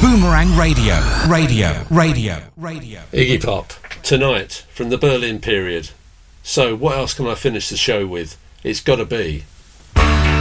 Boomerang Radio. Iggy Pop, Tonight, from the Berlin period. So what else can I finish the show with? It's got to be